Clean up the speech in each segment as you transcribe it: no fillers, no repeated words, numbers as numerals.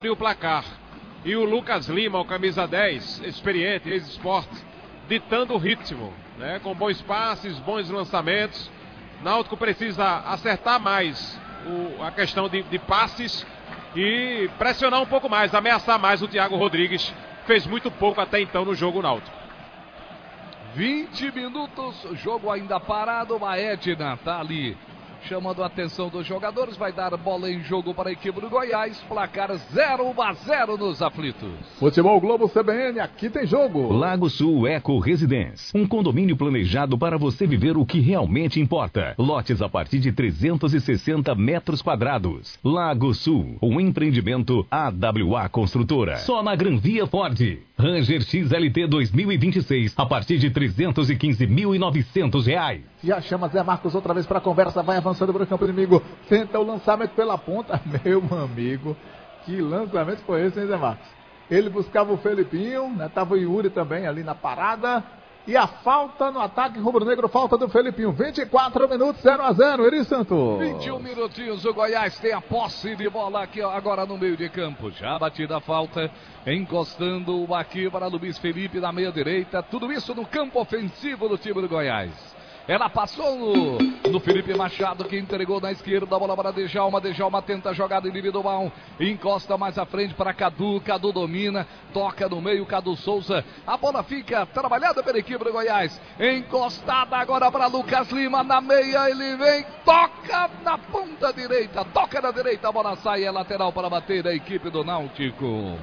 o placar. E o Lucas Lima, o camisa 10, experiente, ex-esporte, ditando o ritmo, né? Com bons passes, bons lançamentos. Náutico precisa acertar mais a questão de passes e pressionar um pouco mais, ameaçar mais o Thiago Rodrigues. Fez muito pouco até então no jogo Náutico. 20 minutos, jogo ainda parado, a Edna tá ali chamando a atenção dos jogadores, vai dar bola em jogo para a equipe do Goiás, placar 0-0 nos aflitos. Futebol Globo CBN, aqui tem jogo. Lago Sul Eco Residence, um condomínio planejado para você viver o que realmente importa. Lotes a partir de 360 metros quadrados. Lago Sul, um empreendimento AWA Construtora. Só na Gran Via Ford. Ranger XLT 2026, a partir de R$ 315.900. E a chama Zé Marcos outra vez para a conversa, vai avançando para o campo inimigo, tenta o lançamento pela ponta, meu amigo, que lançamento foi esse, hein, Zé Marcos? Ele buscava o Felipinho, né? Tava o Yuri também ali na parada, e a falta no ataque rubro-negro, falta do Felipinho, 24 minutos, 0-0, Eri Santos. 21 minutinhos, o Goiás tem a posse de bola aqui ó, agora no meio de campo, já batida a falta, encostando aqui para Luiz Felipe na meia direita, tudo isso no campo ofensivo do time do Goiás. Ela passou no Felipe Machado, que entregou na esquerda, a bola para Djalma. Djalma tenta a jogada individual, encosta mais à frente para Cadu. Cadu domina, toca no meio, Cadu Souza. A bola fica trabalhada pela equipe do Goiás. Encostada agora para Lucas Lima na meia, ele vem, toca na ponta direita, toca na direita, a bola sai, é lateral para bater a equipe do Náutico.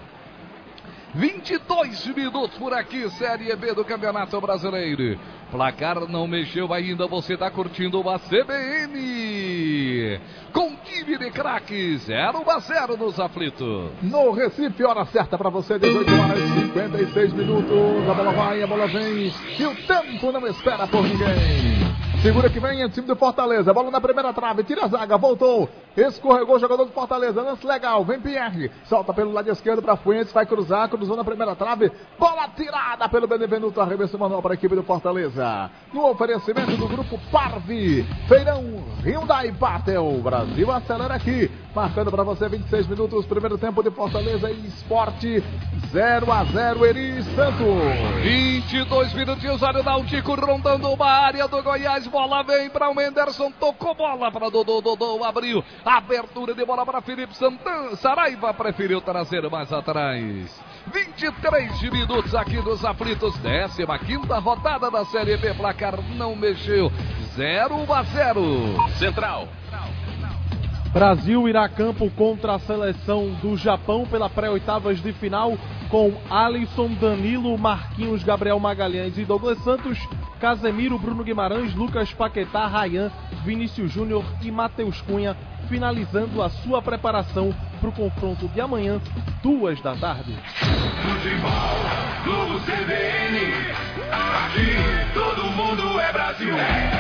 22 minutos por aqui, Série B do Campeonato Brasileiro. Placar não mexeu ainda, você está curtindo uma CBN. Com time de craques, 0-0 nos aflitos. No Recife, hora certa para você, 18h56 minutos. A bola vai, a bola vem. E o tempo não espera por ninguém. Segura que vem, é o time do Fortaleza. Bola na primeira trave, tira a zaga, voltou. Escorregou o jogador do Fortaleza. Lance legal, vem Pierre. Solta pelo lado esquerdo para Fuentes, vai cruzar, cruzou na primeira trave. Bola tirada pelo Benevenuto, arremesso manual para a equipe do Fortaleza. No oferecimento do grupo Parvi. Feirão Hyundai Patel. Brasil acelera aqui. Marcando para você 26 minutos, primeiro tempo de Fortaleza e Esporte. 0-0, Eri Santos. 22 minutinhos, olha o Náutico rondando uma área do Goiás. Bola vem para o Menderson, tocou bola para Dodô, abriu. Abertura de bola para Felipe Santana. Saraiva preferiu trazer mais atrás. 23 minutos aqui nos aflitos, 15ª rodada da Série B, placar não mexeu, 0-0. Central. Brasil irá a campo contra a seleção do Japão pela pré-oitavas de final com Alisson, Danilo, Marquinhos, Gabriel Magalhães e Douglas Santos, Casemiro, Bruno Guimarães, Lucas Paquetá, Ryan, Vinícius Júnior e Matheus Cunha, finalizando a sua preparação para o confronto de amanhã, 2 da tarde. Futebol, Globo CBN, aqui todo mundo é Brasil.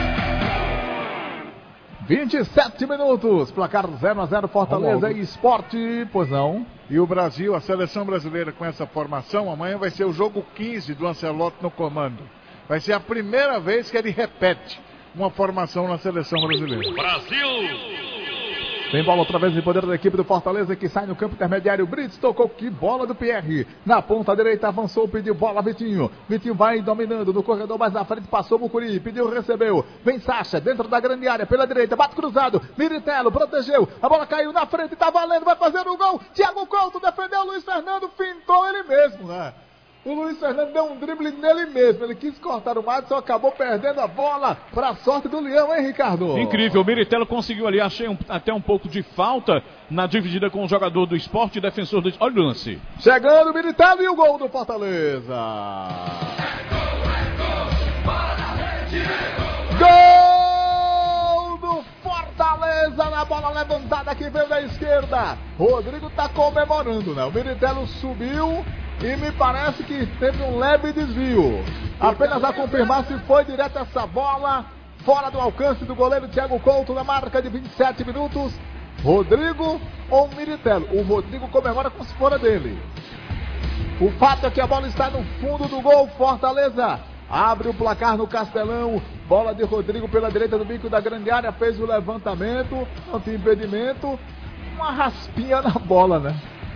27 minutos, placar 0-0, Fortaleza e Esporte, pois não. E o Brasil, a seleção brasileira com essa formação, amanhã vai ser o jogo 15 do Ancelotti no comando. Vai ser a primeira vez que ele repete uma formação na seleção brasileira. Brasil! Tem bola outra vez em poder da equipe do Fortaleza, que sai no campo intermediário. Brits tocou, que bola do Pierre. Na ponta direita avançou, pediu bola Vitinho. Vitinho vai dominando no corredor mais na frente, passou o Mucuri, pediu, recebeu. Vem Sacha, dentro da grande área, pela direita, bate cruzado. Miritello protegeu, a bola caiu na frente, tá valendo, vai fazer o gol. Thiago Couto defendeu, Luiz Fernando fintou ele mesmo, né? O Luiz Fernando deu um drible nele mesmo. Ele quis cortar o Madison, acabou perdendo a bola para a sorte do Leão, hein, Ricardo? Incrível, o Miritello conseguiu ali, achei até um pouco de falta na dividida com o jogador do Esporte, defensor do... Olha o lance. Chegando o Miritello e o gol do Fortaleza. Gol do Fortaleza na bola levantada que veio da esquerda. Rodrigo tá comemorando, né? O Miritello subiu e me parece que teve um leve desvio. Apenas a confirmar se foi direto essa bola, fora do alcance do goleiro Thiago Couto, na marca de 27 minutos. Rodrigo ou Miritello? O Rodrigo comemora como se fora dele. O fato é que a bola está no fundo do gol. Fortaleza abre o placar no Castelão. Bola de Rodrigo pela direita do bico da grande área, fez o levantamento, não tem impedimento. Uma raspinha na bola, né?